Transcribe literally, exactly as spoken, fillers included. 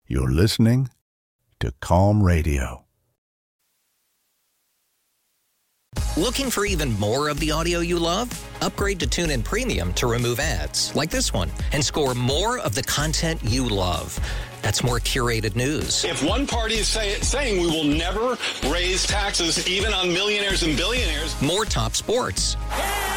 You're listening to Calm Radio. Looking for even more of the audio you love? Upgrade to TuneIn Premium to remove ads like this one and score more of the content you love. That's more curated news. If one party is say, saying we will never raise taxes even on millionaires and billionaires. More top sports. Yeah!